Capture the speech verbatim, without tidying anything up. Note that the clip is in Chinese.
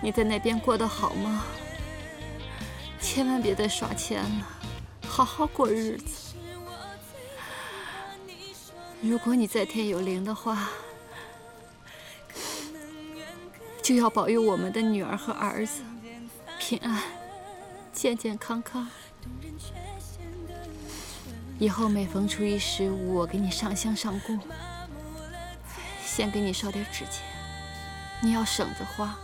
你在那边过得好吗？千万别再耍钱了，好好过日子。如果你在天有灵的话，就要保佑我们的女儿和儿子平安、健健康康。以后每逢初一十五，我给你上香上供，先给你烧点纸钱，你要省着花。